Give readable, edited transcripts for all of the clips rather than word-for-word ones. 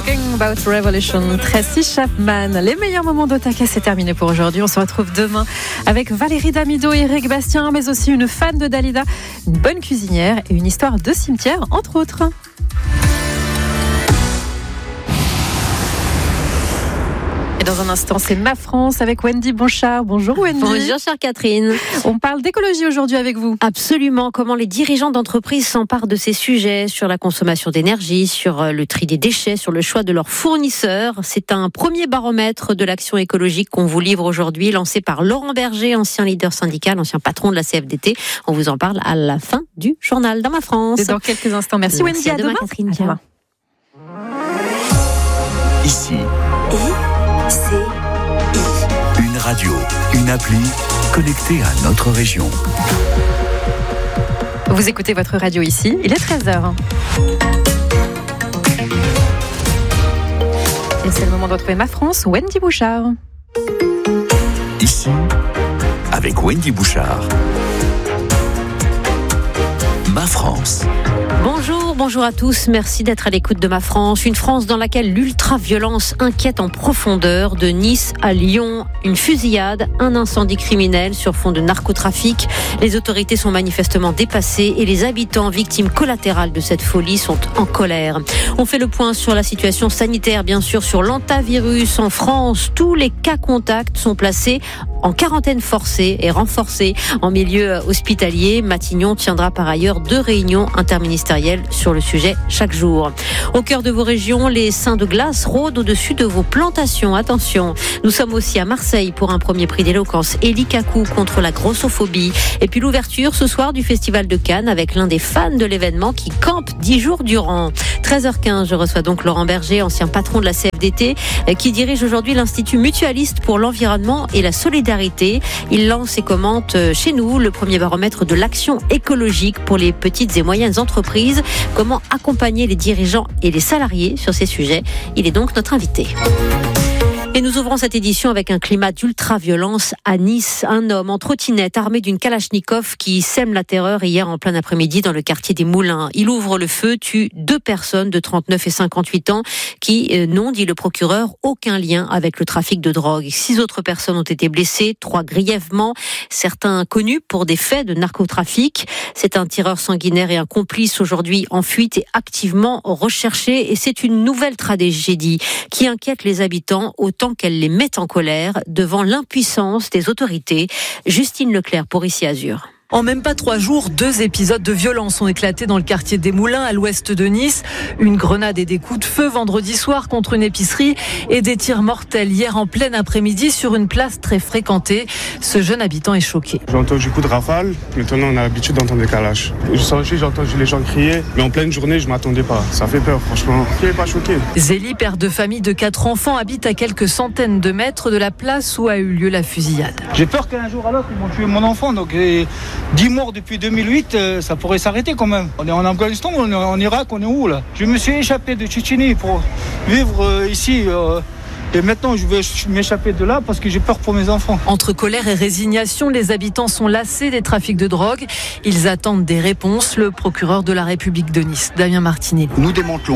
Talking About Revolution, Tracy Chapman. Les meilleurs moments d'Otaka, c'est terminé pour aujourd'hui. On se retrouve demain avec Valérie Damido et Eric Bastien, mais aussi une fan de Dalida, une bonne cuisinière et une histoire de cimetière, entre autres. Et dans un instant, c'est Ma France avec Wendy Bouchard. Bonjour Wendy. Bonjour chère Catherine. On parle d'écologie aujourd'hui avec vous. Absolument. Comment les dirigeants d'entreprises s'emparent de ces sujets sur la consommation d'énergie, sur le tri des déchets, sur le choix de leurs fournisseurs. C'est un premier baromètre de l'action écologique qu'on vous livre aujourd'hui, lancé par Laurent Berger, ancien leader syndical, ancien patron de la CFDT. On vous en parle à la fin du journal dans Ma France. Et dans quelques instants. Merci Wendy. À demain Catherine. À demain. Ici. Une radio, une appli connectée à notre région. Vous écoutez votre radio ici, il est 13h. Et c'est le moment de retrouver Ma France, Wendy Bouchard. Ici, avec Wendy Bouchard. Ma France. Bonjour à tous, merci d'être à l'écoute de Ma France. Une France dans laquelle l'ultra-violence inquiète en profondeur. De Nice à Lyon, une fusillade, un incendie criminel sur fond de narcotrafic. Les autorités sont manifestement dépassées et les habitants victimes collatérales de cette folie sont en colère. On fait le point sur la situation sanitaire, bien sûr, sur l'hantavirus en France. Tous les cas contacts sont placés en quarantaine forcée et renforcée en milieu hospitalier. Matignon tiendra par ailleurs 2 réunions interministérielles sur le sujet chaque jour. Au cœur de vos régions, les seins de glace rôdent au-dessus de vos plantations. Attention, nous sommes aussi à Marseille pour un premier prix d'éloquence Eli Kakou contre la grossophobie. Et puis l'ouverture ce soir du Festival de Cannes avec l'un des fans de l'événement qui campe 10 jours durant. 13h15, je reçois donc Laurent Berger, ancien patron de la CFDT, qui dirige aujourd'hui l'Institut mutualiste pour l'environnement et la solidarité. Il lance et commente chez nous le premier baromètre de l'action écologique pour les petites et moyennes entreprises. Comment accompagner les dirigeants et les salariés sur ces sujets. Il est donc notre invité. Et nous ouvrons cette édition avec un climat d'ultra-violence à Nice. Un homme en trottinette armé d'une Kalachnikov qui sème la terreur hier en plein après-midi dans le quartier des Moulins. Il ouvre le feu, tue 2 personnes de 39 et 58 ans qui n'ont, dit le procureur, aucun lien avec le trafic de drogue. 6 autres personnes ont été blessées, 3 grièvement, certains connus pour des faits de narcotrafic. C'est un tireur sanguinaire et un complice aujourd'hui en fuite et activement recherché. Et c'est une nouvelle tragédie qui inquiète les habitants autant qu'elle les met en colère devant l'impuissance des autorités. Justine Leclerc pour Ici Azur. En même pas 3 jours, 2 épisodes de violence ont éclaté dans le quartier des Moulins, à l'ouest de Nice. Une grenade et des coups de feu vendredi soir contre une épicerie et des tirs mortels hier en plein après-midi sur une place très fréquentée. Ce jeune habitant est choqué. J'ai entendu beaucoup de rafales. Maintenant, on a l'habitude d'entendre des calaches. Je suis sorti, j'ai entendu les gens crier. Mais en pleine journée, je ne m'attendais pas. Ça fait peur, franchement. Qui n'est pas choqué? Zélie, père de famille de 4 enfants, habite à quelques centaines de mètres de la place où a eu lieu la fusillade. J'ai peur qu'un jour à l'autre, ils vont tuer mon enfant. Donc, 10 morts depuis 2008, ça pourrait s'arrêter quand même. On est en Afghanistan, on est en Irak, on est où là? Je me suis échappé de Tchétchénie pour vivre ici. Et maintenant, je vais m'échapper de là parce que j'ai peur pour mes enfants. Entre colère et résignation, les habitants sont lassés des trafics de drogue. Ils attendent des réponses. Le procureur de la République de Nice, Damien Martinelli. Nous démantelons,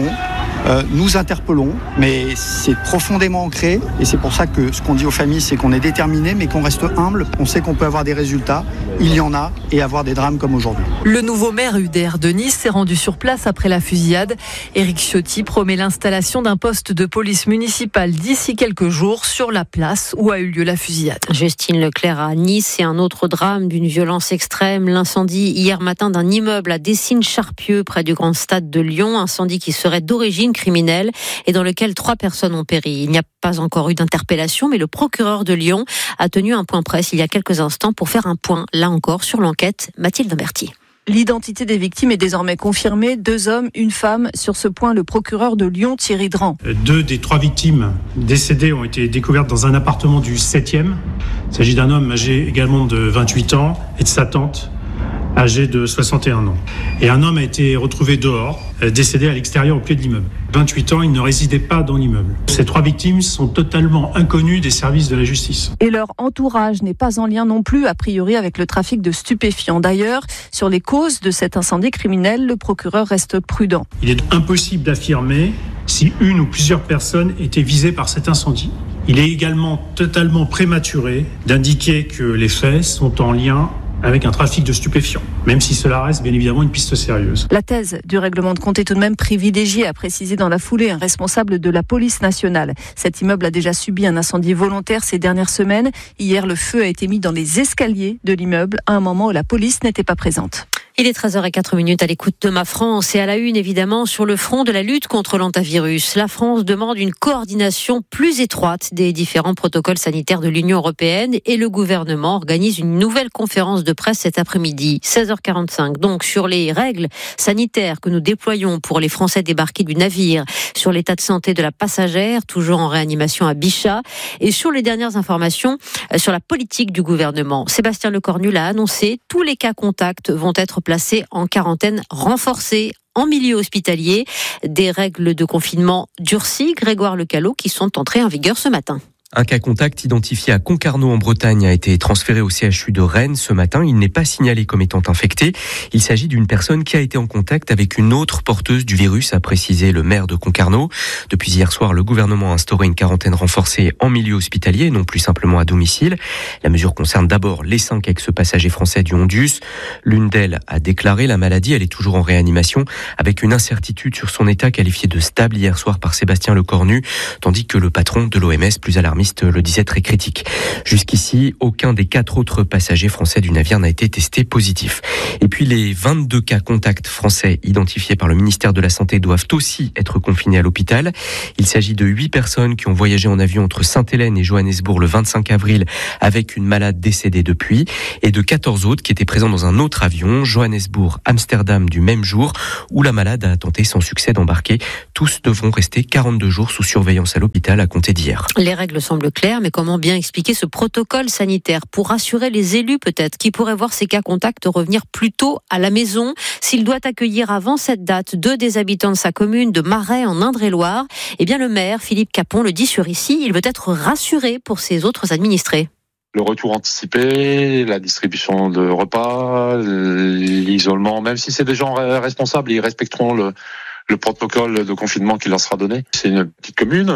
nous interpellons, mais c'est profondément ancré. Et c'est pour ça que ce qu'on dit aux familles, c'est qu'on est déterminé, mais qu'on reste humble. On sait qu'on peut avoir des résultats. Il y en a, et avoir des drames comme aujourd'hui. Le nouveau maire UDR de Nice s'est rendu sur place après la fusillade. Éric Ciotti promet l'installation d'un poste de police municipale d'ici quelques jours sur la place où a eu lieu la fusillade. Justine Leclerc à Nice et un autre drame d'une violence extrême. L'incendie hier matin d'un immeuble à Dessines-Charpieu près du Grand Stade de Lyon. Incendie qui serait d'origine criminelle et dans lequel 3 personnes ont péri. Il n'y a pas encore eu d'interpellation, mais le procureur de Lyon a tenu un point presse il y a quelques instants pour faire un point, là encore, sur l'enquête. Mathilde Berthier. L'identité des victimes est désormais confirmée. 2 hommes, une femme. Sur ce point, le procureur de Lyon, Thierry Dran. 2 des 3 victimes décédées ont été découvertes dans un appartement du 7e. Il s'agit d'un homme âgé également de 28 ans et de sa tante, âgée de 61 ans. Et un homme a été retrouvé dehors, décédé à l'extérieur au pied de l'immeuble. 28 ans, il ne résidait pas dans l'immeuble. Ces 3 victimes sont totalement inconnues des services de la justice. Et leur entourage n'est pas en lien non plus, a priori, avec le trafic de stupéfiants. D'ailleurs, sur les causes de cet incendie criminel, le procureur reste prudent. Il est impossible d'affirmer si une ou plusieurs personnes étaient visées par cet incendie. Il est également totalement prématuré d'indiquer que les faits sont en lien avec un trafic de stupéfiants, même si cela reste bien évidemment une piste sérieuse. La thèse du règlement de compte est tout de même privilégiée, a précisé dans la foulée un responsable de la police nationale. Cet immeuble a déjà subi un incendie volontaire ces dernières semaines. Hier, le feu a été mis dans les escaliers de l'immeuble à un moment où la police n'était pas présente. Il est 13h04 à l'écoute de Ma France et à la une évidemment sur le front de la lutte contre l'hantavirus. La France demande une coordination plus étroite des différents protocoles sanitaires de l'Union européenne et le gouvernement organise une nouvelle conférence de presse cet après-midi, 16h45. Donc sur les règles sanitaires que nous déployons pour les Français débarqués du navire, sur l'état de santé de la passagère, toujours en réanimation à Bichat, et sur les dernières informations sur la politique du gouvernement. Sébastien Lecornu l'a annoncé, tous les cas contacts vont être placés en quarantaine renforcée en milieu hospitalier. Des règles de confinement durcies, Grégoire Lecallot, qui sont entrées en vigueur ce matin. Un cas contact identifié à Concarneau en Bretagne a été transféré au CHU de Rennes ce matin. Il n'est pas signalé comme étant infecté. Il s'agit d'une personne qui a été en contact avec une autre porteuse du virus, a précisé le maire de Concarneau. Depuis hier soir, le gouvernement a instauré une quarantaine renforcée en milieu hospitalier, non plus simplement à domicile. La mesure concerne d'abord les 5 ex-passagers français du Hondius. L'une d'elles a déclaré la maladie. Elle est toujours en réanimation avec une incertitude sur son état qualifié de stable hier soir par Sébastien Lecornu, tandis que le patron de l'OMS, plus alarmiste, le disait très critique. Jusqu'ici, aucun des 4 autres passagers français du navire n'a été testé positif. Et puis les 22 cas contacts français identifiés par le ministère de la Santé doivent aussi être confinés à l'hôpital. Il s'agit de 8 personnes qui ont voyagé en avion entre Sainte-Hélène et Johannesburg le 25 avril avec une malade décédée depuis, et de 14 autres qui étaient présents dans un autre avion, Johannesburg-Amsterdam du même jour, où la malade a tenté sans succès d'embarquer. Tous devront rester 42 jours sous surveillance à l'hôpital à compter d'hier. Les règles semble clair, mais comment bien expliquer ce protocole sanitaire pour rassurer les élus peut-être qui pourraient voir ces cas contacts revenir plus tôt à la maison s'il doit accueillir avant cette date 2 des habitants de sa commune de Marais en Indre-et-Loire. Eh bien le maire Philippe Capon le dit sur Ici, il veut être rassuré pour ses autres administrés. Le retour anticipé, la distribution de repas, l'isolement, même si c'est des gens responsables, ils respecteront le protocole de confinement qui leur sera donné. C'est une petite commune.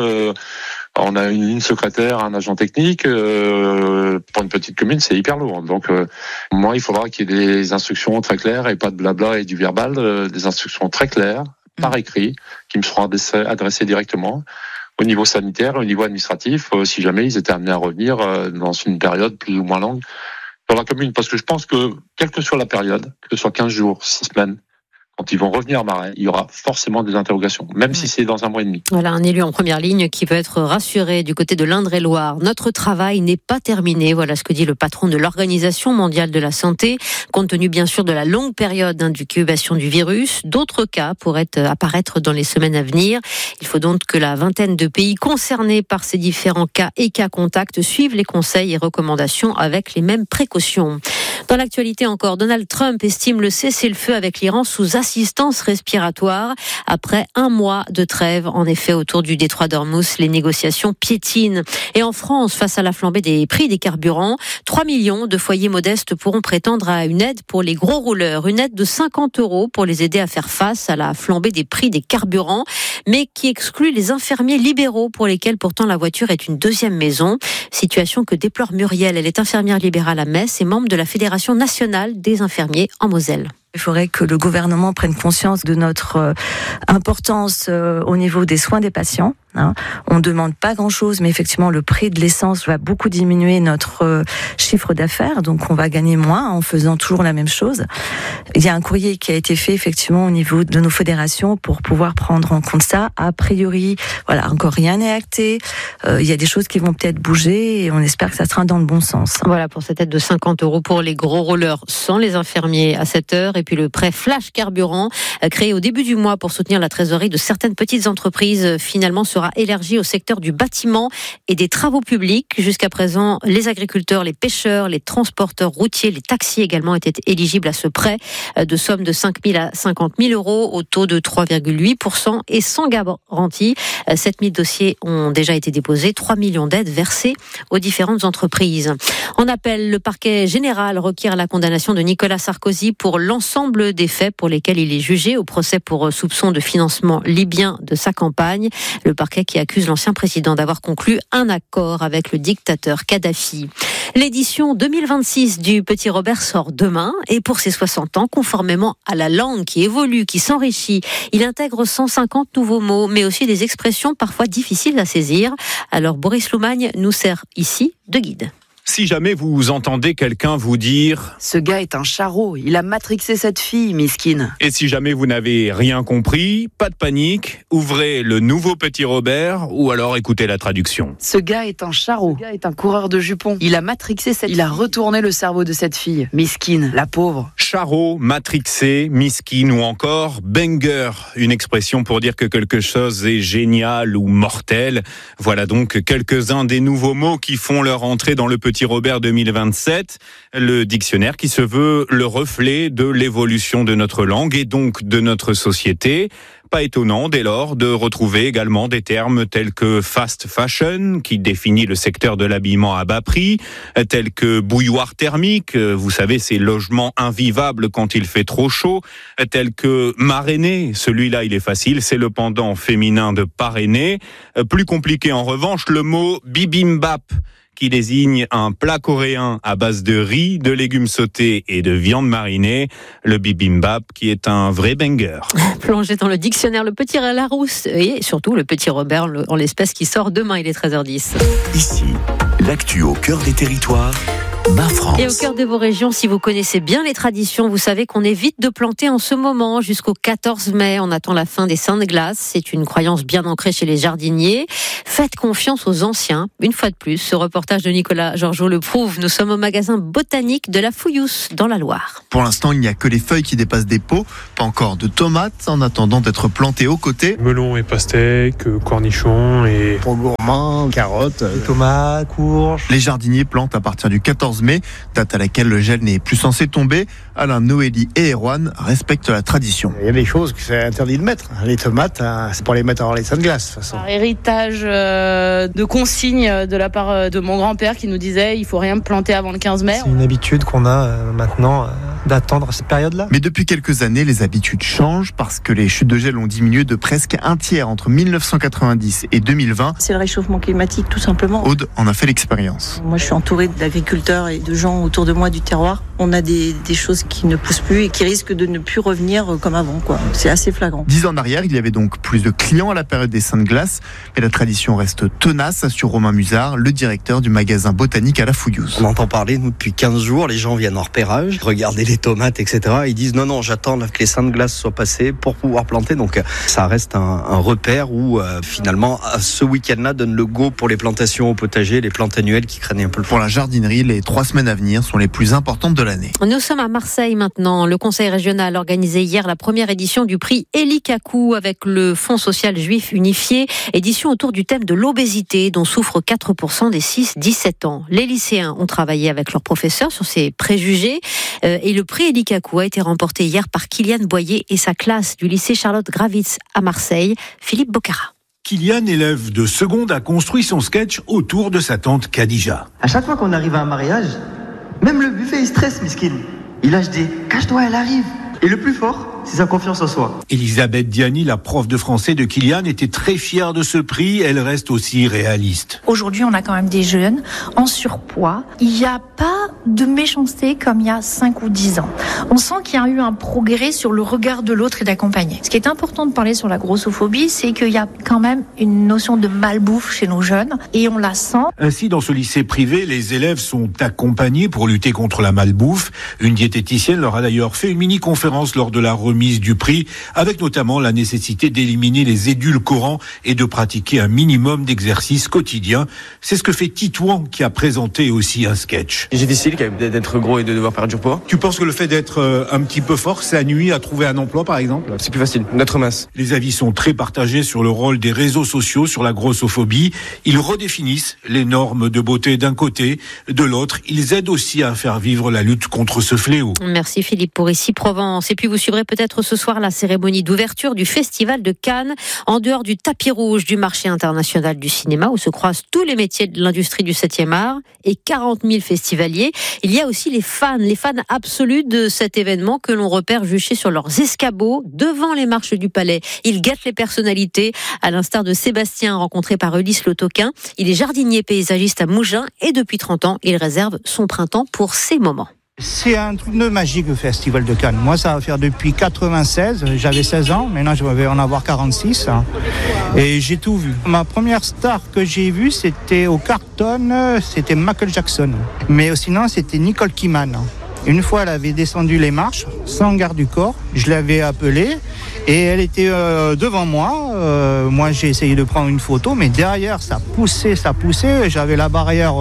On a une secrétaire, un agent technique. Pour une petite commune, c'est hyper lourd. Donc, moi, il faudra qu'il y ait des instructions très claires et pas de blabla et du verbal, des instructions très claires, par écrit, qui me seront adressées directement au niveau sanitaire, au niveau administratif, si jamais ils étaient amenés à revenir dans une période plus ou moins longue dans la commune. Parce que je pense que, quelle que soit la période, que ce soit 15 jours, 6 semaines, quand ils vont revenir à Marais, il y aura forcément des interrogations, même si c'est dans un mois et demi. Voilà, un élu en première ligne qui peut être rassuré du côté de l'Indre-et-Loire. Notre travail n'est pas terminé, voilà ce que dit le patron de l'Organisation mondiale de la santé. Compte tenu bien sûr de la longue période d'incubation du virus, d'autres cas pourraient apparaître dans les semaines à venir. Il faut donc que la vingtaine de pays concernés par ces différents cas et cas contacts suivent les conseils et recommandations avec les mêmes précautions. Dans l'actualité encore, Donald Trump estime le cessez-le-feu avec l'Iran sous assistance respiratoire. Après un mois de trêve, en effet, autour du détroit d'Ormuz, les négociations piétinent. Et en France, face à la flambée des prix des carburants, 3 millions de foyers modestes pourront prétendre à une aide pour les gros rouleurs. Une aide de 50 € pour les aider à faire face à la flambée des prix des carburants, mais qui exclut les infirmiers libéraux pour lesquels pourtant la voiture est une deuxième maison. Situation que déplore Muriel. Elle est infirmière libérale à Metz et membre de la Fédération nationale des infirmiers en Moselle. Il faudrait que le gouvernement prenne conscience de notre importance au niveau des soins des patients. On ne demande pas grand-chose, mais effectivement, le prix de l'essence va beaucoup diminuer notre chiffre d'affaires, donc on va gagner moins en faisant toujours la même chose. Il y a un courrier qui a été fait effectivement au niveau de nos fédérations pour pouvoir prendre en compte ça. A priori, voilà, encore rien n'est acté. Il y a des choses qui vont peut-être bouger et on espère que ça sera dans le bon sens. Voilà pour cette aide de 50 € pour les gros rollers sans les infirmiers à 7 heures. Et puis le prêt Flash Carburant, créé au début du mois pour soutenir la trésorerie de certaines petites entreprises, finalement sera sera élargie au secteur du bâtiment et des travaux publics. Jusqu'à présent, les agriculteurs, les pêcheurs, les transporteurs routiers, les taxis également étaient éligibles à ce prêt de somme de 5 000 à 50 000 euros au taux de 3,8% et sans garantie. 7 000 dossiers ont déjà été déposés, 3 millions d'aides versées aux différentes entreprises. En appel, le parquet général requiert la condamnation de Nicolas Sarkozy pour l'ensemble des faits pour lesquels il est jugé au procès pour soupçon de financement libyen de sa campagne. Le parquet qui accuse l'ancien président d'avoir conclu un accord avec le dictateur Kadhafi. L'édition 2026 du Petit Robert sort demain et pour ses 60 ans, conformément à la langue qui évolue, qui s'enrichit, il intègre 150 nouveaux mots, mais aussi des expressions parfois difficiles à saisir. Alors Boris Loumagne nous sert ici de guide. Si jamais vous entendez quelqu'un vous dire « Ce gars est un charreau, il a matrixé cette fille, miskine ». Et si jamais vous n'avez rien compris, pas de panique, ouvrez le nouveau Petit Robert ou alors écoutez la traduction. Ce gars est un charreau, ce gars est un coureur de jupons. Il a matrixé cette fille. Il a retourné le cerveau de cette fille, miskine, la pauvre. Charreau, matrixé, miskine ou encore banger, une expression pour dire que quelque chose est génial ou mortel. Voilà donc quelques-uns des nouveaux mots qui font leur entrée dans le Petit Robert 2027, le dictionnaire qui se veut le reflet de l'évolution de notre langue et donc de notre société. Pas étonnant dès lors de retrouver également des termes tels que fast fashion, qui définit le secteur de l'habillement à bas prix, tels que bouilloire thermique, vous savez ces logements invivables quand il fait trop chaud, tels que marrainer, celui-là il est facile, c'est le pendant féminin de parrainer. Plus compliqué en revanche, le mot bibimbap, qui désigne un plat coréen à base de riz, de légumes sautés et de viande marinée, le bibimbap qui est un vrai banger. Plongez dans le dictionnaire le Petit Larousse et surtout le Petit Robert en l'espèce qui sort demain, il est 13h10. Ici, l'actu au cœur des territoires. Ma France. Et au cœur de vos régions, si vous connaissez bien les traditions, vous savez qu'on évite de planter en ce moment jusqu'au 14 mai. On attend la fin des saintes glaces. C'est une croyance bien ancrée chez les jardiniers. Faites confiance aux anciens. Une fois de plus, ce reportage de Nicolas Georgeot le prouve. Nous sommes au magasin botanique de la Fouillousse, dans la Loire. Pour l'instant, il n'y a que les feuilles qui dépassent des pots. Pas encore de tomates en attendant d'être plantées aux côtés. Melon et pastèques, cornichons et... Pour gourmands, carottes, tomates, courges. Les jardiniers plantent à partir du 14 mai, date à laquelle le gel n'est plus censé tomber. Alain, Noélie et Erwan respectent la tradition. Il y a des choses que c'est interdit de mettre. Les tomates, c'est pour les mettre avant les saintes glaces. De toute façon. Par héritage de consignes de la part de mon grand-père qui nous disait il faut rien planter avant le 15 mai. C'est une habitude qu'on a maintenant d'attendre cette période-là. Mais depuis quelques années, les habitudes changent parce que les chutes de gel ont diminué de presque un tiers entre 1990 et 2020. C'est le réchauffement climatique tout simplement. Aude en a fait l'expérience. Moi je suis entourée d'agriculteurs et de gens autour de moi du terroir. On a des choses qui ne poussent plus et qui risquent de ne plus revenir comme avant, quoi. C'est assez flagrant. 10 ans en arrière, il y avait donc plus de clients à la période des saintes glaces, mais la tradition reste tenace, assure Romain Musard, le directeur du magasin botanique à la Fouillousse. On entend parler, nous, depuis 15 jours, les gens viennent en repérage, regarder les tomates, etc. Ils disent non, j'attends que les saintes glaces soient passées pour pouvoir planter. Donc ça reste un repère où finalement ce week-end-là donne le go pour les plantations au potager, les plantes annuelles qui craignent un peu le fond. Pour la jardinerie, les 3 semaines à venir sont les plus importantes de l'année. Nous sommes à Marseille maintenant. Le Conseil régional a organisé hier la première édition du prix Elie Kakou avec le Fonds social juif unifié. Édition autour du thème de l'obésité dont souffrent 4% des 6-17 ans. Les lycéens ont travaillé avec leurs professeurs sur ces préjugés et le prix Elie Kakou a été remporté hier par Kylian Boyer et sa classe du lycée Charlotte Gravitz à Marseille. Philippe Bocara. Kylian, élève de seconde, a construit son sketch autour de sa tante Khadija. À chaque fois qu'on arrive à un mariage, même le buffet il stresse, miskin. Il lâche des « cache-toi, elle arrive ». Et le plus fort, c'est sa confiance en soi. Elisabeth Diani, la prof de français de Kylian, était très fière de ce prix. Elle reste aussi réaliste. Aujourd'hui, on a quand même des jeunes en surpoids. Il n'y a pas de méchanceté comme il y a 5 ou 10 ans. On sent qu'il y a eu un progrès sur le regard de l'autre et d'accompagner. Ce qui est important de parler sur la grossophobie, c'est qu'il y a quand même une notion de malbouffe chez nos jeunes et on la sent. Ainsi, dans ce lycée privé, les élèves sont accompagnés pour lutter contre la malbouffe. Une diététicienne leur a d'ailleurs fait une mini-conférence lors de la remise du prix, avec notamment la nécessité d'éliminer les édulcorants et de pratiquer un minimum d'exercice quotidien. C'est ce que fait Titouan, qui a présenté aussi un sketch. C'est difficile d'être gros et de devoir perdre du poids. Tu penses que le fait d'être un petit peu fort, ça nuit à trouver un emploi, par exemple ? C'est plus facile d'être mince. Les avis sont très partagés sur le rôle des réseaux sociaux sur la grossophobie. Ils redéfinissent les normes de beauté d'un côté, de l'autre. Ils aident aussi à faire vivre la lutte contre ce fléau. Merci Philippe pour Ici Provence. Et puis vous suivrez peut-être ce soir la cérémonie d'ouverture du Festival de Cannes, en dehors du tapis rouge du marché international du cinéma, où se croisent tous les métiers de l'industrie du 7e art et 40 000 festivaliers. Il y a aussi les fans absolus de cet événement que l'on repère juchés sur leurs escabeaux devant les marches du Palais. Ils gâtent les personnalités, à l'instar de Sébastien, rencontré par Ulysse Le Toquin. Il est jardinier paysagiste à Mougins et depuis 30 ans, il réserve son printemps pour ces moments. C'est un truc de magique, le Festival de Cannes. Moi, ça va faire depuis 96. J'avais 16 ans. Maintenant, je vais en avoir 46. Et j'ai tout vu. Ma première star que j'ai vue, c'était au Carlton. C'était Michael Jackson. Mais sinon, c'était Nicole Kidman. Une fois, elle avait descendu les marches, sans garde du corps. Je l'avais appelée et elle était devant moi. Moi, j'ai essayé de prendre une photo, mais derrière, ça poussait. J'avais la barrière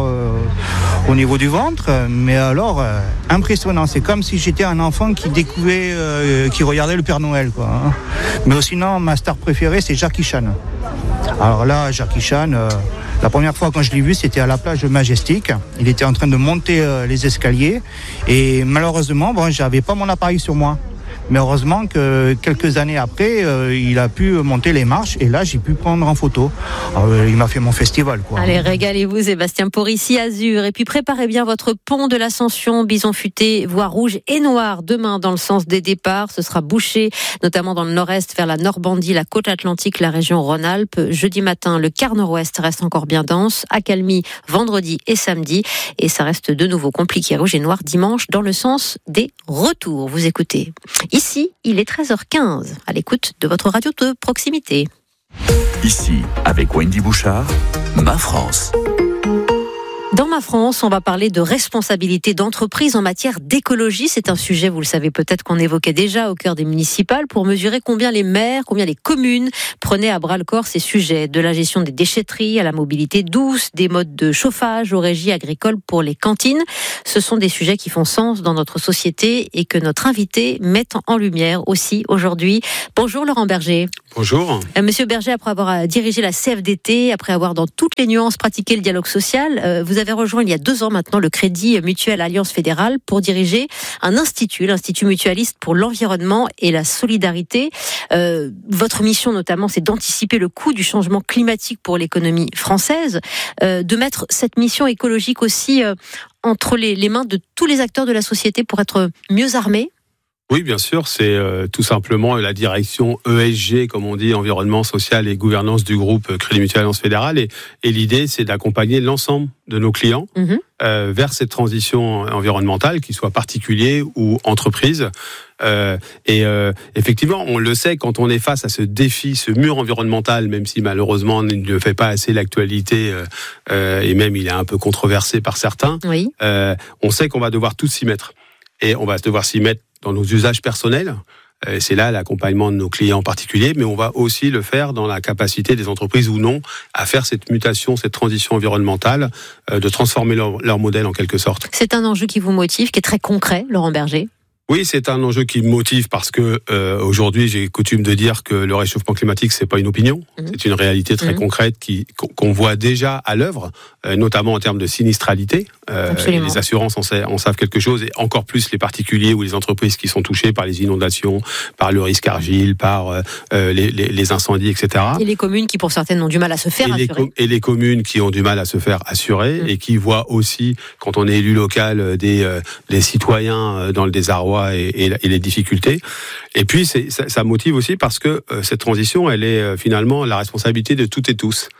au niveau du ventre. Mais alors, impressionnant. C'est comme si j'étais un enfant qui découvrait, qui regardait le Père Noël, quoi. Mais sinon, ma star préférée, c'est Jackie Chan. Alors là, Jackie Chan... La première fois quand je l'ai vu, c'était à la plage de Majestic. Il était en train de monter les escaliers et malheureusement, j'avais pas mon appareil sur moi. Mais heureusement que quelques années après, il a pu monter les marches et là, j'ai pu prendre en photo. Alors, il m'a fait mon festival, quoi. Allez, régalez-vous, Sébastien Porissy, Azur. Et puis préparez bien votre pont de l'Ascension, bison futé, voie rouge et noire. Demain, dans le sens des départs, ce sera bouché, notamment dans le nord-est, vers la Normandie, la côte atlantique, la région Rhône-Alpes. Jeudi matin, le quart nord-ouest reste encore bien dense. Accalmie, vendredi et samedi. Et ça reste de nouveau compliqué, rouge et noir, dimanche, dans le sens des retours. Vous écoutez. Ici, il est 13h15, à l'écoute de votre radio de proximité. Ici, avec Wendy Bouchard, Ma France. Dans Ma France, on va parler de responsabilité d'entreprise en matière d'écologie. C'est un sujet, vous le savez peut-être, qu'on évoquait déjà au cœur des municipales pour mesurer combien les maires, combien les communes prenaient à bras-le-corps ces sujets. De la gestion des déchetteries à la mobilité douce, des modes de chauffage aux régies agricoles pour les cantines. Ce sont des sujets qui font sens dans notre société et que notre invité met en lumière aussi aujourd'hui. Bonjour Laurent Berger. Bonjour. Monsieur Berger, après avoir dirigé la CFDT, après avoir dans toutes les nuances pratiqué le dialogue social, vous avez rejoint il y a 2 ans maintenant le Crédit Mutuel Alliance Fédérale pour diriger un institut, l'Institut Mutualiste pour l'environnement et la solidarité. Votre mission notamment, c'est d'anticiper le coût du changement climatique pour l'économie française, de mettre cette mission écologique aussi entre les mains de tous les acteurs de la société pour être mieux armés. Oui, bien sûr, c'est tout simplement la direction ESG, comme on dit, environnement, social et gouvernance du groupe Crédit Mutuel Alliance Fédérale. Et l'idée, c'est d'accompagner l'ensemble de nos clients vers cette transition environnementale, qu'ils soient particuliers ou entreprises. Effectivement, on le sait, quand on est face à ce défi, ce mur environnemental, même si malheureusement il ne fait pas assez l'actualité et même il est un peu controversé par certains, on sait qu'on va devoir tous s'y mettre. Et on va devoir s'y mettre dans nos usages personnels. C'est là l'accompagnement de nos clients en particulier, mais on va aussi le faire dans la capacité des entreprises ou non à faire cette mutation, cette transition environnementale, de transformer leur modèle en quelque sorte. C'est un enjeu qui vous motive, qui est très concret, Laurent Berger. Oui, c'est un enjeu qui me motive parce que aujourd'hui, j'ai coutume de dire que le réchauffement climatique, c'est pas une opinion, c'est une réalité très concrète qu'on voit déjà à l'œuvre, notamment en termes de sinistralité. Les assurances en savent quelque chose, et encore plus les particuliers ou les entreprises qui sont touchées par les inondations, par le risque argile, par les incendies, etc. Et les communes qui, pour certaines, ont du mal à se faire assurer. Et les communes qui ont du mal à se faire assurer et qui voient aussi, quand on est élu local, des citoyens dans le désarroi et les difficultés. Et puis, ça motive aussi parce que cette transition, elle est finalement la responsabilité de toutes et tous.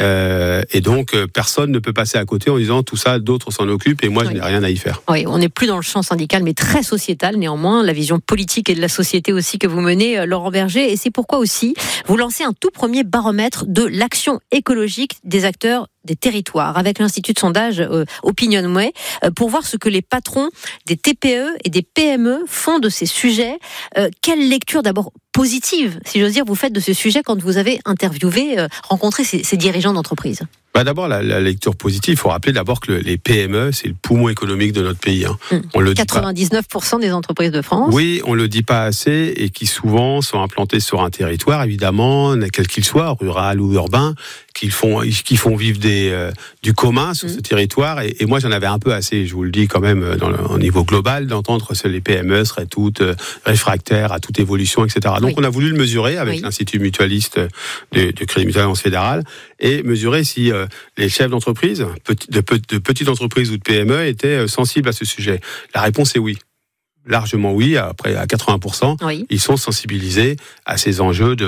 Et donc, personne ne peut passer à côté en disant tout ça, d'autres s'en occupent et moi, je n'ai rien à y faire. Oui, on n'est plus dans le champ syndical, mais très sociétal néanmoins, la vision politique et de la société aussi que vous menez, Laurent Berger. Et c'est pourquoi aussi, vous lancez un tout premier baromètre de l'action écologique des acteurs des territoires avec l'Institut de sondage Opinionway pour voir ce que les patrons des TPE et des PME font de ces sujets. Quelle lecture d'abord positive, si j'ose dire, vous faites de ce sujet quand vous avez interviewé, rencontré ces dirigeants d'entreprise? D'abord, la lecture positive, il faut rappeler d'abord que les PME, c'est le poumon économique de notre pays. On le 99% des entreprises de France. Oui, on le dit pas assez et qui souvent sont implantées sur un territoire, évidemment, quel qu'il soit, rural ou urbain, qui font vivre du commun sur ce territoire. Et moi, j'en avais un peu assez, je vous le dis quand même, au niveau global, d'entendre que les PME seraient toutes réfractaires à toute évolution, etc. Donc, on a voulu le mesurer avec l'Institut mutualiste de Crédit Mutuel fédéral et mesurer si les chefs d'entreprise, de petites entreprises ou de PME, étaient sensibles à ce sujet. La réponse est oui. Largement oui, après à 80%, ils sont sensibilisés à ces enjeux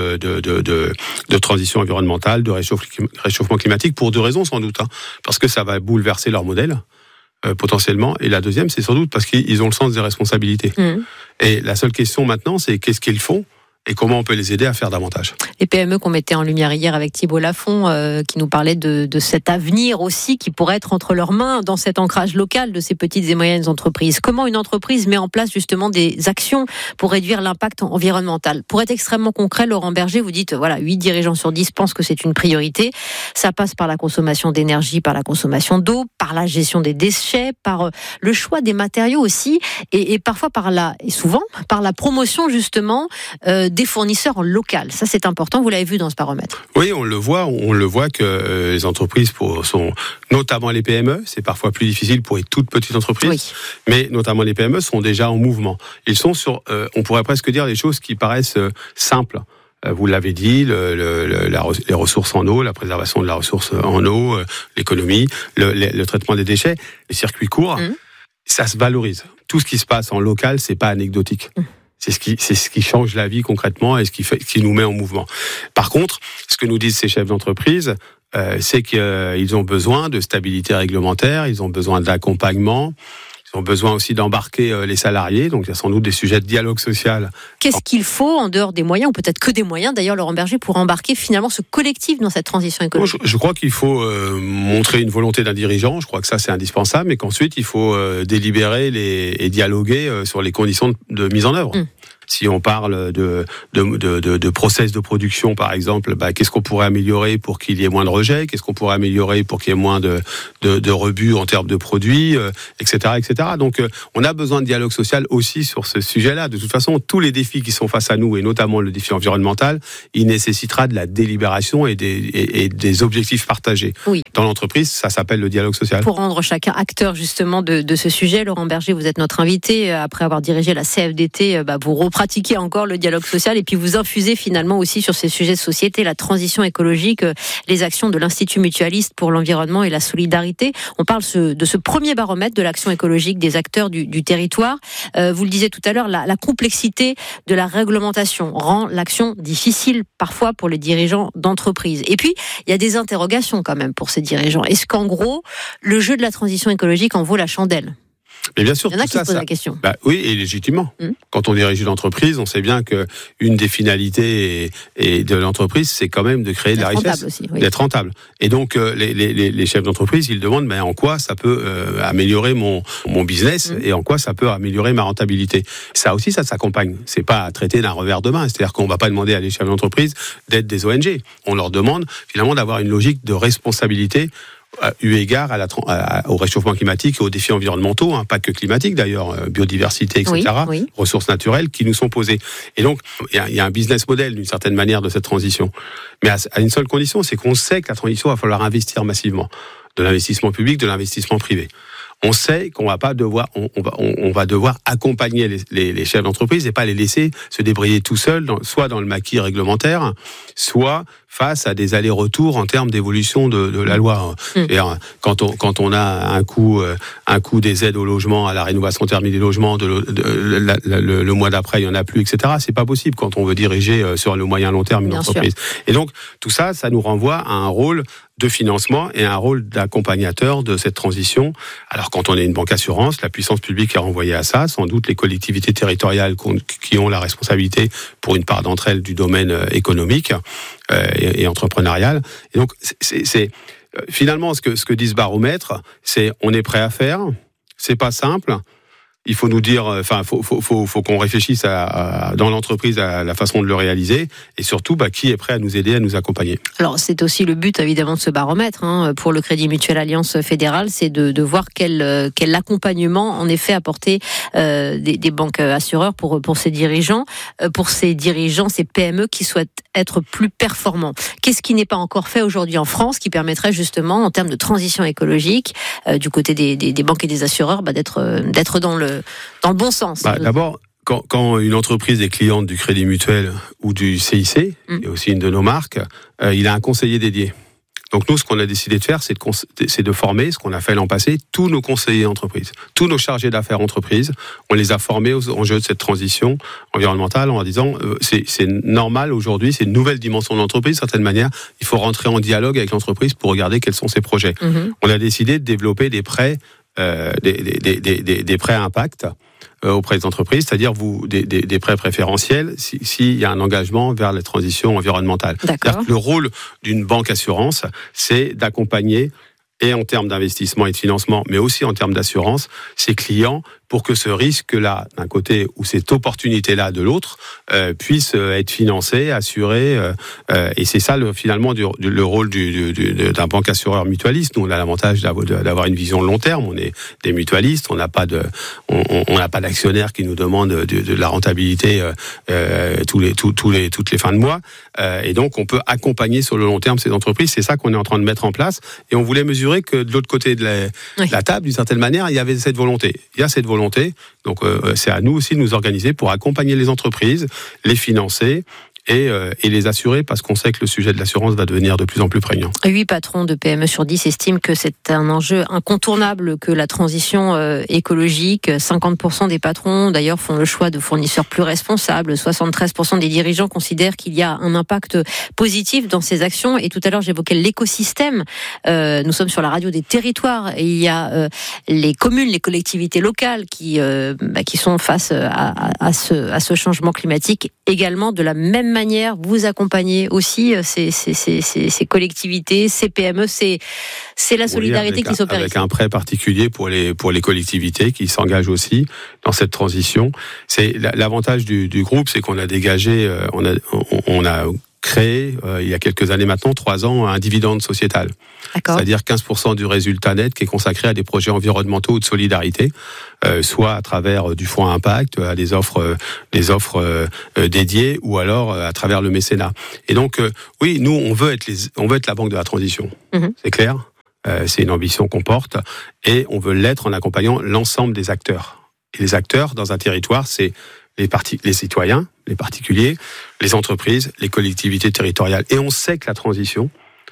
de transition environnementale, de réchauffement climatique, pour deux raisons sans doute. Parce que ça va bouleverser leur modèle, potentiellement, et la deuxième, c'est sans doute parce qu'ils ont le sens des responsabilités. Et la seule question maintenant, c'est qu'est-ce qu'ils font et comment on peut les aider à faire davantage. Les PME qu'on mettait en lumière hier avec Thibault Lafont, qui nous parlait de cet avenir aussi qui pourrait être entre leurs mains dans cet ancrage local de ces petites et moyennes entreprises. Comment une entreprise met en place justement des actions pour réduire l'impact environnemental? Pour être extrêmement concret, Laurent Berger, vous dites, 8 dirigeants sur 10 pensent que c'est une priorité. Ça passe par la consommation d'énergie, par la consommation d'eau, par la gestion des déchets, par le choix des matériaux aussi, et parfois et souvent par la promotion justement des fournisseurs en local. Ça, c'est important. Vous l'avez vu dans ce baromètre. Oui, on le voit que les entreprises, notamment les PME, c'est parfois plus difficile pour les toutes petites entreprises, mais notamment les PME sont déjà en mouvement. Ils sont sur, on pourrait presque dire des choses qui paraissent simples. Vous l'avez dit, les ressources en eau, la préservation de la ressource en eau, l'économie, le traitement des déchets, les circuits courts, ça se valorise. Tout ce qui se passe en local, c'est pas anecdotique. C'est ce qui change la vie concrètement et ce qui nous met en mouvement. Par contre, ce que nous disent ces chefs d'entreprise, c'est qu'ils ont besoin de stabilité réglementaire, ils ont besoin d'accompagnement, ils ont besoin aussi d'embarquer les salariés. Donc, il y a sans doute des sujets de dialogue social. Qu'est-ce qu'il faut, en dehors des moyens, ou peut-être que des moyens, d'ailleurs, Laurent Berger, pour embarquer finalement ce collectif dans cette transition écologique? Je crois qu'il faut montrer une volonté d'un dirigeant. Je crois que ça, c'est indispensable. Mais qu'ensuite, il faut délibérer et dialoguer sur les conditions de mise en œuvre. Si on parle de process de production, par exemple, qu'est-ce qu'on pourrait améliorer pour qu'il y ait moins de rejets? Qu'est-ce qu'on pourrait améliorer pour qu'il y ait moins de rebut en termes de produits, etc., etc. Donc, on a besoin de dialogue social aussi sur ce sujet-là. De toute façon, tous les défis qui sont face à nous, et notamment le défi environnemental, il nécessitera de la délibération et des objectifs partagés. Dans l'entreprise, ça s'appelle le dialogue social. Pour rendre chacun acteur, justement, de ce sujet, Laurent Berger, vous êtes notre invité. Après avoir dirigé la CFDT, vous pratiquer encore le dialogue social et puis vous infusez finalement aussi sur ces sujets de société, la transition écologique, les actions de l'Institut mutualiste pour l'environnement et la solidarité. On parle de ce premier baromètre de l'action écologique des acteurs du territoire. Vous le disiez tout à l'heure, la complexité de la réglementation rend l'action difficile parfois pour les dirigeants d'entreprise. Et puis, il y a des interrogations quand même pour ces dirigeants. Est-ce qu'en gros, le jeu de la transition écologique en vaut la chandelle ? Mais bien sûr, il y en a qui se posent la question. Oui, et légitimement. Quand on dirige une entreprise, on sait bien que une des finalités de l'entreprise, c'est quand même de créer de la richesse, aussi, d'être rentable. Et donc, les chefs d'entreprise, ils demandent en quoi ça peut améliorer mon business et en quoi ça peut améliorer ma rentabilité. Ça aussi, ça s'accompagne. C'est pas à traiter d'un revers de main. C'est-à-dire qu'on va pas demander à les chefs d'entreprise d'être des ONG. On leur demande finalement d'avoir une logique de responsabilité eu égard au réchauffement climatique et aux défis environnementaux, pas que climatiques d'ailleurs, biodiversité, etc., ressources naturelles qui nous sont posées. Et donc, il y a un business model d'une certaine manière de cette transition. Mais à une seule condition, c'est qu'on sait que la transition va falloir investir massivement. De l'investissement public, de l'investissement privé. On sait qu'on va pas devoir, on va devoir accompagner les chefs d'entreprise et pas les laisser se débrouiller tout seuls, soit dans le maquis réglementaire, soit face à des allers-retours en termes d'évolution de la loi. Quand on a un coût des aides au logement, à la rénovation thermique des logements, le mois d'après il y en a plus, etc. C'est pas possible quand on veut diriger sur le moyen long terme une entreprise. Et donc tout ça, ça nous renvoie à un rôle de financement et un rôle d'accompagnateur de cette transition. Alors quand on est une banque assurance, la puissance publique est renvoyée à ça, sans doute les collectivités territoriales qui ont la responsabilité pour une part d'entre elles du domaine économique et entrepreneurial. Et donc finalement, ce que dit ce baromètre, c'est on est prêt à faire, c'est pas simple. Il faut nous dire, faut qu'on réfléchisse dans l'entreprise à la façon de le réaliser, et surtout, qui est prêt à nous aider, à nous accompagner. Alors, c'est aussi le but, évidemment, de ce baromètre, pour le Crédit Mutuel Alliance Fédérale, c'est de voir quel accompagnement, en effet, apporter des banques assureurs pour ces dirigeants, ces PME qui souhaitent être plus performants. Qu'est-ce qui n'est pas encore fait aujourd'hui en France, qui permettrait justement, en termes de transition écologique, du côté des banques et des assureurs, d'être dans le bon sens. D'abord, quand une entreprise est cliente du Crédit Mutuel ou du CIC, et aussi une de nos marques, il a un conseiller dédié. Donc nous, ce qu'on a décidé de faire, c'est de former, ce qu'on a fait l'an passé, tous nos conseillers entreprises, tous nos chargés d'affaires entreprises. On les a formés aux enjeux de cette transition environnementale en disant c'est normal aujourd'hui, c'est une nouvelle dimension de l'entreprise, d'une certaine manière. Il faut rentrer en dialogue avec l'entreprise pour regarder quels sont ses projets. On a décidé de développer des prêts, des prêts à impact auprès des entreprises, c'est-à-dire des prêts préférentiels s'il y a un engagement vers la transition environnementale. C'est-à-dire que le rôle d'une banque assurance, c'est d'accompagner, et en termes d'investissement et de financement, mais aussi en termes d'assurance, ses clients pour que ce risque-là, d'un côté, ou cette opportunité-là, de l'autre, puisse être financé, assuré. Et c'est ça, finalement, le rôle d'un banque assureur mutualiste. Nous, on a l'avantage d'avoir une vision de long terme. On est des mutualistes. On n'a pas d'actionnaires qui nous demandent de la rentabilité toutes les fins de mois. Et donc, on peut accompagner sur le long terme ces entreprises. C'est ça qu'on est en train de mettre en place. Et on voulait mesurer que de l'autre côté de la table, d'une certaine manière, il y avait cette volonté. Il y a cette volonté. Donc, c'est à nous aussi de nous organiser pour accompagner les entreprises, les financer et les assurer, parce qu'on sait que le sujet de l'assurance va devenir de plus en plus prégnant. 8 patrons de PME sur 10 estiment que c'est un enjeu incontournable que la transition écologique. 50% des patrons, d'ailleurs, font le choix de fournisseurs plus responsables. 73% des dirigeants considèrent qu'il y a un impact positif dans ces actions. Et tout à l'heure, j'évoquais l'écosystème. Nous sommes sur la radio des territoires et il y a les communes, les collectivités locales qui sont face à ce changement climatique. Également, de la même manière, vous accompagnez aussi ces collectivités, ces PME, c'est la solidarité qui s'opère. Avec un prêt particulier pour les collectivités qui s'engagent aussi dans cette transition. C'est l'avantage du groupe, c'est qu'on a dégagé, on a créé, il y a quelques années maintenant, 3 ans, un dividende sociétal. C'est-à-dire 15% du résultat net qui est consacré à des projets environnementaux ou de solidarité, soit à travers du fonds impact, à des offres dédiées, ou alors à travers le mécénat. Et donc, oui, nous, on veut être la banque de la transition. C'est clair. C'est une ambition qu'on porte, et on veut l'être en accompagnant l'ensemble des acteurs. Et les acteurs dans un territoire, c'est les citoyens, les particuliers, les entreprises, les collectivités territoriales. Et on sait que la transition,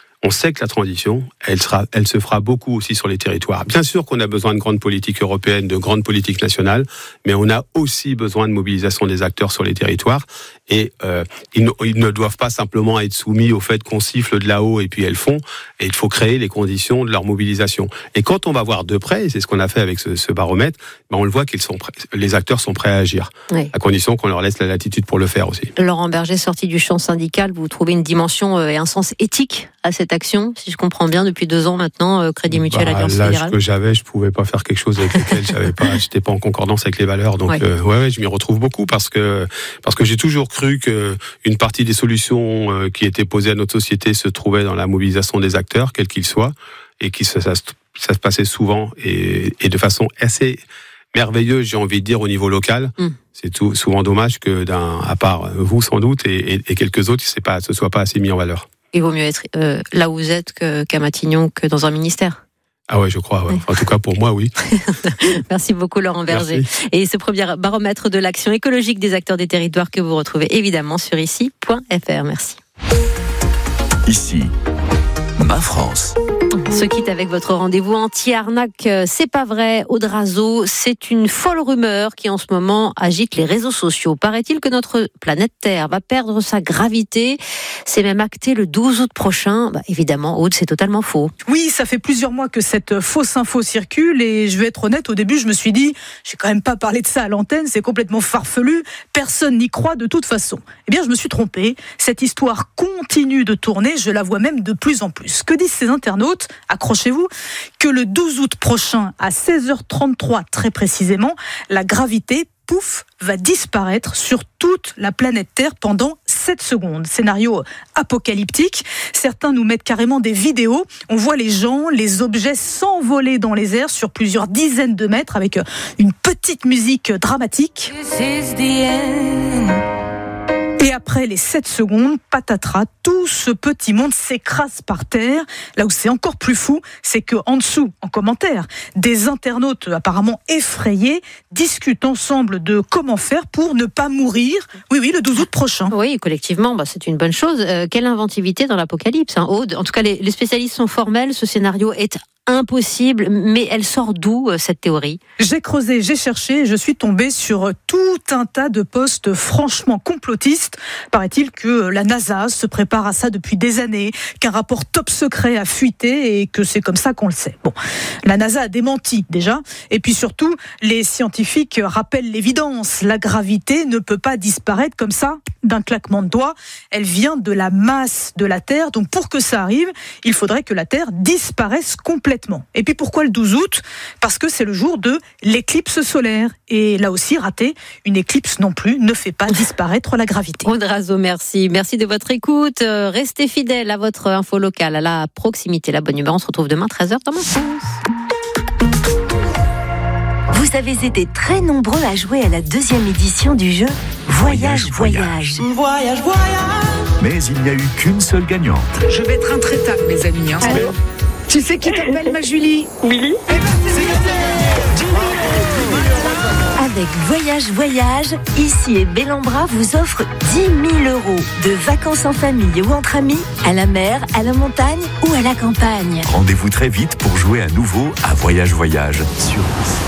elle se fera beaucoup aussi sur les territoires. Bien sûr qu'on a besoin de grandes politiques européennes, de grandes politiques nationales, mais on a aussi besoin de mobilisation des acteurs sur les territoires. Et ils ne doivent pas simplement être soumis au fait qu'on siffle de là-haut et puis elles font. Et il faut créer les conditions de leur mobilisation. Et quand on va voir de près, et c'est ce qu'on a fait avec ce baromètre, on le voit les acteurs sont prêts à agir, à condition qu'on leur laisse la latitude pour le faire aussi. Laurent Berger, sorti du champ syndical, vous trouvez une dimension et un sens éthique à cette action, si je comprends bien, depuis 2 ans maintenant, Crédit Mutuel Alliance Fédérale. L'âge que j'avais, je pouvais pas faire quelque chose avec lequel j'étais pas en concordance avec les valeurs. Donc, je m'y retrouve beaucoup parce que j'ai toujours cru que une partie des solutions qui étaient posées à notre société se trouvaient dans la mobilisation des acteurs, quels qu'ils soient, et que ça se passait souvent et de façon assez merveilleuse, j'ai envie de dire, au niveau local. C'est souvent dommage que à part vous sans doute et quelques autres, ce soit pas assez mis en valeur. Il vaut mieux être là où vous êtes qu'à Matignon, que dans un ministère. Ah ouais, je crois. Ouais. En tout cas, pour moi, oui. Merci beaucoup, Laurent Berger. Merci. Et ce premier baromètre de l'action écologique des acteurs des territoires que vous retrouvez évidemment sur ici.fr. Merci. Ici, ma France. On se quitte avec votre rendez-vous anti-arnaque. C'est pas vrai, Audrazo, c'est une folle rumeur qui en ce moment agite les réseaux sociaux. Paraît-il que notre planète Terre va perdre sa gravité. C'est même acté le 12 août prochain. Évidemment, Aude, c'est totalement faux. Oui, ça fait plusieurs mois que cette fausse info circule et je vais être honnête, au début je me suis dit, je vais quand même pas parler de ça à l'antenne, c'est complètement farfelu, personne n'y croit de toute façon. Eh bien, je me suis trompé. Cette histoire continue de tourner, je la vois même de plus en plus. Que disent ces internautes ? accrochez-vous, que le 12 août prochain, à 16h33 très précisément, la gravité, pouf, va disparaître sur toute la planète Terre pendant 7 secondes. Scénario apocalyptique. Certains nous mettent carrément des vidéos. On voit les gens, les objets s'envoler dans les airs sur plusieurs dizaines de mètres avec une petite musique dramatique. Et après les 7 secondes, patatras, tout ce petit monde s'écrase par terre. Là où c'est encore plus fou, c'est que en dessous, en commentaire, des internautes apparemment effrayés discutent ensemble de comment faire pour ne pas mourir. Oui, le 12 août prochain. Oui, collectivement, c'est une bonne chose. Quelle inventivité dans l'apocalypse, hein, Aude. En tout cas, les spécialistes sont formels. Ce scénario est impossible, mais elle sort d'où cette théorie ? J'ai creusé, j'ai cherché, je suis tombée sur tout un tas de posts franchement complotistes. Paraît-il que la NASA se prépare à ça depuis des années, qu'un rapport top secret a fuité et que c'est comme ça qu'on le sait. Bon, la NASA a démenti déjà, et puis surtout, les scientifiques rappellent l'évidence. La gravité ne peut pas disparaître comme ça d'un claquement de doigts. Elle vient de la masse de la Terre, donc pour que ça arrive, il faudrait que la Terre disparaisse complètement. Et puis pourquoi le 12 août ? Parce que c'est le jour de l'éclipse solaire. Et là aussi, raté, une éclipse non plus ne fait pas disparaître la gravité. Aude Razeau, merci. Merci de votre écoute. Restez fidèles à votre info locale, à la proximité. La bonne humeur, on se retrouve demain 13h dans Ma France. Vous avez été très nombreux à jouer à la 2e édition du jeu Voyage. Mais il n'y a eu qu'une seule gagnante. Je vais être intraitable, mes amis. Allô ? Tu sais qui t'appelle, ma Julie ? Oui. Avec Voyage, Ici et Bellambra vous offre 10 000 € de vacances en famille ou entre amis, à la mer, à la montagne ou à la campagne. Rendez-vous très vite pour jouer à nouveau à Voyage sur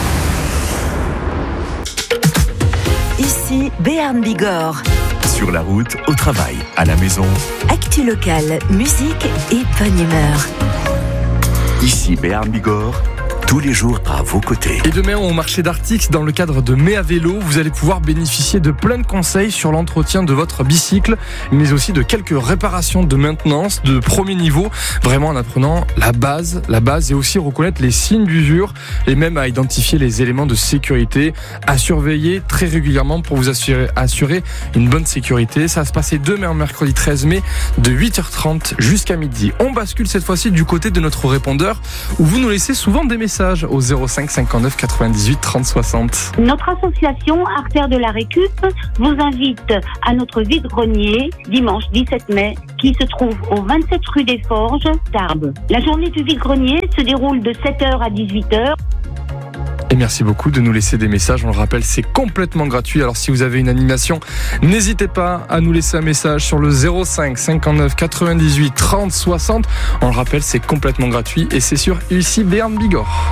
Ici, Béarn Bigorre. Sur la route, au travail, à la maison. Actu locale, musique et bonne humeur. Ici Béarn Bigorre, tous les jours à vos côtés. Et demain au marché d'Artix, dans le cadre de Mai à vélo, vous allez pouvoir bénéficier de plein de conseils sur l'entretien de votre bicycle, mais aussi de quelques réparations de maintenance de premier niveau, vraiment en apprenant la base et aussi reconnaître les signes d'usure et même à identifier les éléments de sécurité à surveiller très régulièrement pour vous assurer une bonne sécurité. Ça va se passer demain, mercredi 13 mai, de 8h30 jusqu'à midi. On bascule cette fois-ci du côté de notre répondeur où vous nous laissez souvent des messages au 05 59 98 30 60. Notre association Artères de la Récup vous invite à notre vide-grenier dimanche 17 mai qui se trouve au 27 rue des Forges, Tarbes. La journée du vide-grenier se déroule de 7h à 18h. Et merci beaucoup de nous laisser des messages. On le rappelle, c'est complètement gratuit. Alors si vous avez une animation, n'hésitez pas à nous laisser un message sur le 05 59 98 30 60. On le rappelle, c'est complètement gratuit et c'est sur Ici Béarn Bigorre.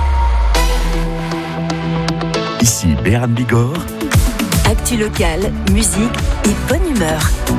Ici Béarn Bigorre. Actu locale, musique et bonne humeur.